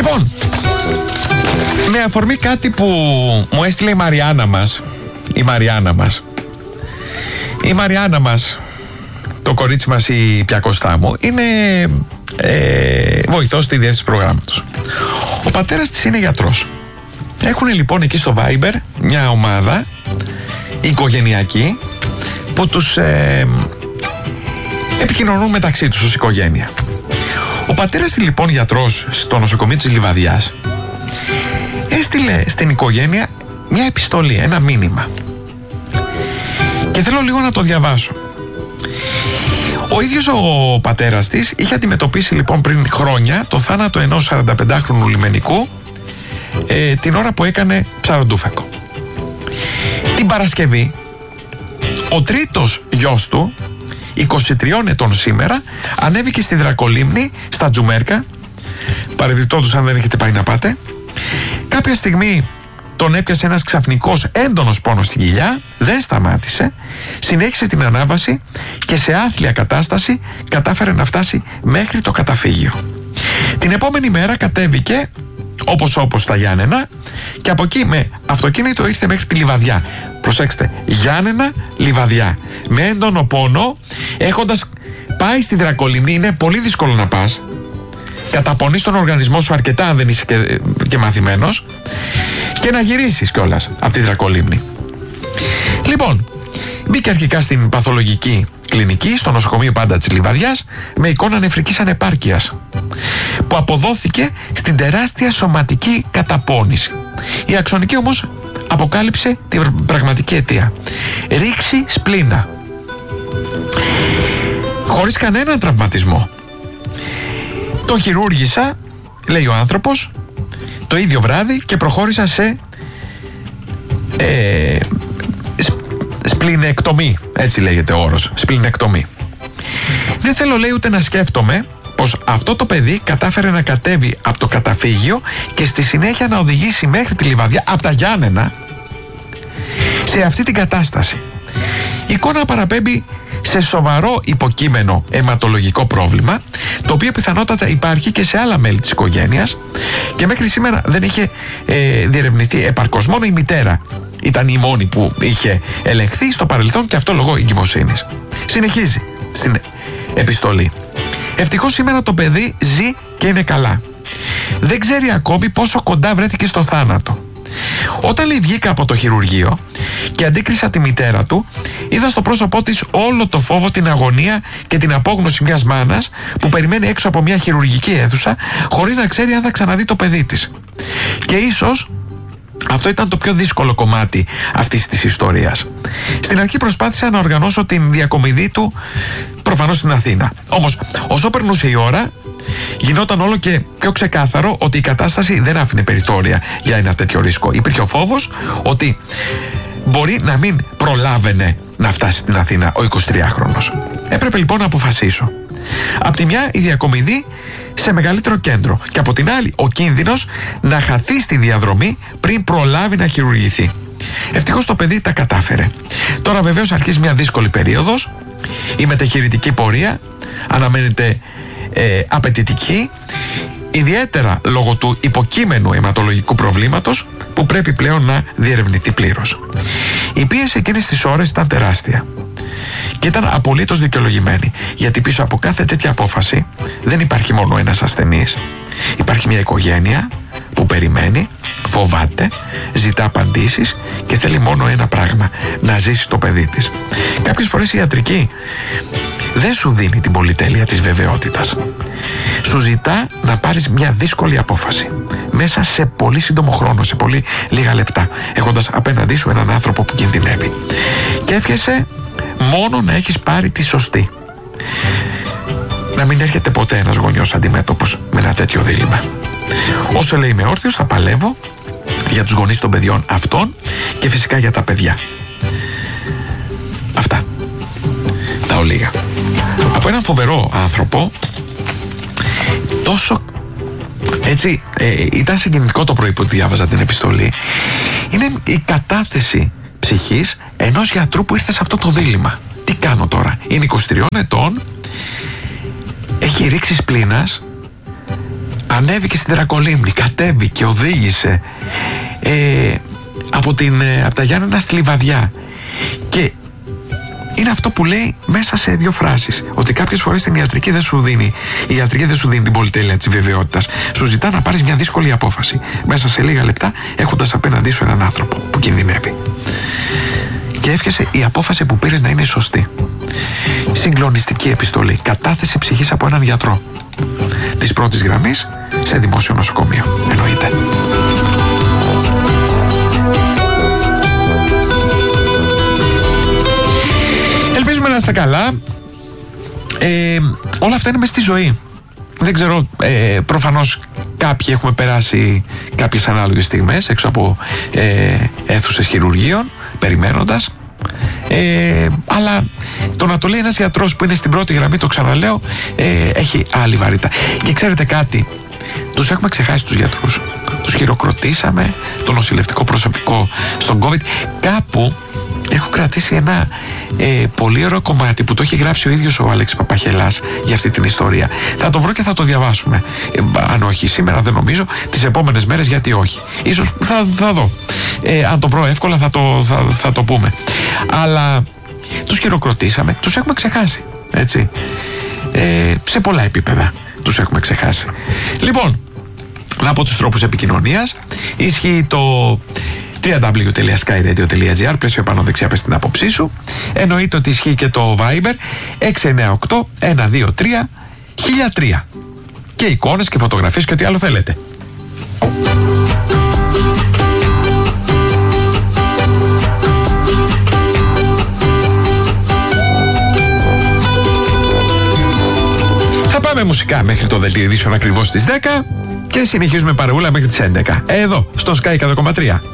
Λοιπόν, με αφορμή κάτι που μου έστειλε η Μαριάννα μας, το κορίτσι μας, η Πιακοστά μου, είναι βοηθός στη διεύθυνση προγράμματος. Ο πατέρας της είναι γιατρός. Έχουν λοιπόν εκεί στο Viber μια ομάδα οικογενειακή που τους επικοινωνούν μεταξύ τους ως οικογένεια. Ο πατέρας λοιπόν γιατρός στο νοσοκομείο της Λιβαδιάς έστειλε στην οικογένεια μια επιστολή, ένα μήνυμα, και θέλω λίγο να το διαβάσω. Ο ίδιος ο πατέρας της είχε αντιμετωπίσει λοιπόν πριν χρόνια το θάνατο ενός 45χρονου λιμενικού την ώρα που έκανε ψαροντούφεκο. Την Παρασκευή ο τρίτος γιος του, 23 ετών σήμερα, ανέβηκε στη Δρακολίμνη, στα Τζουμέρκα. Παρεμπιπτόντως, αν δεν έχετε πάει να πάτε. Κάποια στιγμή τον έπιασε ένας ξαφνικός έντονος πόνος στην κοιλιά, δεν σταμάτησε, συνέχισε την ανάβαση και σε άθλια κατάσταση κατάφερε να φτάσει μέχρι το καταφύγιο. Την επόμενη μέρα κατέβηκε όπως στα Γιάννενα και από εκεί με αυτοκίνητο ήρθε μέχρι τη Λιβαδιά. Προσέξτε, Γιάννενα, Λιβαδιά, με έντονο πόνο, έχοντας πάει στη Δρακολίμνη. Είναι πολύ δύσκολο να πας, καταπονείς τον οργανισμό σου αρκετά αν δεν είσαι και μαθημένος, και να γυρίσεις κιόλας από τη Δρακολίμνη. Λοιπόν, μπήκε αρχικά στην παθολογική κλινική, στο νοσοκομείο πάντα της Λιβαδιάς, με εικόνα νεφρικής ανεπάρκειας, που αποδόθηκε στην τεράστια σωματική καταπώνηση. Η αξονική όμως αποκάλυψε την πραγματική αιτία. Ρήξη σπλήνα, χωρίς κανένα τραυματισμό. Το χειρούργησα, λέει ο άνθρωπος, το ίδιο βράδυ και προχώρησα σε σπληνεκτομή, έτσι λέγεται ο όρος, σπληνεκτομή. Δεν θέλω, λέει, ούτε να σκέφτομαι πως αυτό το παιδί κατάφερε να κατέβει από το καταφύγιο και στη συνέχεια να οδηγήσει μέχρι τη Λιβαδιά από τα Γιάννενα σε αυτή την κατάσταση. Η εικόνα παραπέμπει σε σοβαρό υποκείμενο αιματολογικό πρόβλημα, το οποίο πιθανότατα υπάρχει και σε άλλα μέλη της οικογένειας και μέχρι σήμερα δεν είχε διερευνηθεί επαρκώς. Μόνο η μητέρα ήταν η μόνη που είχε ελεγχθεί στο παρελθόν, και αυτό λόγω εγκυμοσύνης. Συνεχίζει στην επιστολή. Ευτυχώς σήμερα το παιδί ζει και είναι καλά. Δεν ξέρει ακόμη πόσο κοντά βρέθηκε στο θάνατο. Όταν, λέει, βγήκα από το χειρουργείο και αντίκρισα τη μητέρα του, είδα στο πρόσωπό της όλο το φόβο, την αγωνία και την απόγνωση μιας μάνας που περιμένει έξω από μια χειρουργική αίθουσα χωρίς να ξέρει αν θα ξαναδεί το παιδί της. Και ίσως αυτό ήταν το πιο δύσκολο κομμάτι αυτής της ιστορίας. Στην αρχή προσπάθησα να οργανώσω την διακομιδή του, προφανώς στην Αθήνα. Όμως όσο περνούσε η ώρα, γινόταν όλο και πιο ξεκάθαρο ότι η κατάσταση δεν άφηνε περιθώρια για ένα τέτοιο ρίσκο. Υπήρχε ο φόβος ότι μπορεί να μην προλάβαινε να φτάσει στην Αθήνα ο 23χρονος. Έπρεπε λοιπόν να αποφασίσω. Απ' τη μια η διακομιδή σε μεγαλύτερο κέντρο και από την άλλη ο κίνδυνος να χαθεί στη διαδρομή πριν προλάβει να χειρουργηθεί. Ευτυχώς το παιδί τα κατάφερε. Τώρα βεβαίως αρχίζει μια δύσκολη περίοδος. Η μεταχειρητική πορεία αναμένεται απαιτητική, ιδιαίτερα λόγω του υποκείμενου αιματολογικού προβλήματος που πρέπει πλέον να διερευνηθεί πλήρως. Η πίεση εκείνες τις ώρες ήταν τεράστια και ήταν απολύτως δικαιολογημένη, γιατί πίσω από κάθε τέτοια απόφαση δεν υπάρχει μόνο ένας ασθενής. Υπάρχει μια οικογένεια που περιμένει, φοβάται, ζητά απαντήσεις και θέλει μόνο ένα πράγμα: να ζήσει το παιδί της. Κάποιες φορές η ιατρική δεν σου δίνει την πολυτέλεια της βεβαιότητας. Σου ζητά να πάρεις μια δύσκολη απόφαση μέσα σε πολύ σύντομο χρόνο, σε πολύ λίγα λεπτά, έχοντας απέναντί σου έναν άνθρωπο που κινδυνεύει. Και εύχεσαι μόνο να έχεις πάρει τη σωστή. Να μην έρχεται ποτέ ένας γονιός αντιμέτωπος με ένα τέτοιο δίλημμα. Όσο, λέει, είμαι όρθιος, θα παλεύω για τους γονείς των παιδιών αυτών και φυσικά για τα παιδιά. Αυτά τα ολίγα. Από έναν φοβερό άνθρωπο, τόσο έτσι, ήταν συγκινητικό το πρωί που διάβαζα την επιστολή. Είναι η κατάθεση ψυχής ενός γιατρού που ήρθε σε αυτό το δίλημμα. Τι κάνω τώρα? Είναι 23 ετών, έχει ρήξει σπλήνας, ανέβηκε στην Ηρακλήμνη, κατέβηκε, οδήγησε από τα Γιάννενα στη Λιβαδιά. Και είναι αυτό που λέει μέσα σε 2 φράσεις, ότι κάποιες φορές την ιατρική δεν σου δίνει την πολυτέλεια της βεβαιότητας. Σου ζητά να πάρεις μια δύσκολη απόφαση μέσα σε λίγα λεπτά, έχοντας απέναντί σου έναν άνθρωπο που κινδυνεύει. Και εύχεσαι η απόφαση που πήρες να είναι σωστή. Συγκλονιστική επιστολή, κατάθεση ψυχής από έναν γιατρό της πρώτης γραμμής σε δημόσιο νοσοκομείο. Εννοείται. Ελπίζουμε να είστε καλά. Όλα αυτά είναι μες στη ζωή. Δεν ξέρω, προφανώς κάποιοι έχουμε περάσει κάποιες ανάλογες στιγμές έξω από αίθουσες χειρουργείων, περιμένοντας. Αλλά το να το λέει ένας γιατρός που είναι στην πρώτη γραμμή, το ξαναλέω, έχει άλλη βαρύτητα. Και ξέρετε κάτι, τους έχουμε ξεχάσει τους γιατρούς. Τους χειροκροτήσαμε, το νοσηλευτικό προσωπικό στον COVID. Κάπου έχω κρατήσει ένα πολύ ωραίο κομμάτι που το έχει γράψει ο ίδιος ο Άλεξ Παπαχελάς για αυτή την ιστορία. Θα το βρω και θα το διαβάσουμε. Αν όχι σήμερα, δεν νομίζω, τις επόμενες μέρες, γιατί όχι. Ίσως θα δω. Αν το βρω εύκολα θα το πούμε. Αλλά τους χειροκροτήσαμε, τους έχουμε ξεχάσει. Έτσι. Σε πολλά επίπεδα τους έχουμε ξεχάσει. Λοιπόν, από τους τρόπους επικοινωνίας ισχύει το www.skyradio.gr, πλαίσιο επάνω δεξιά, πες την άποψή σου. Εννοείται ότι ισχύει και το Viber 698-123-1003 και εικόνες και φωτογραφίες και ό,τι άλλο θέλετε. Θα πάμε μουσικά μέχρι το δελτίο ειδήσεων ακριβώς στις 10 και συνεχίζουμε παρεούλα μέχρι τις 11 εδώ στο Sky 100,3.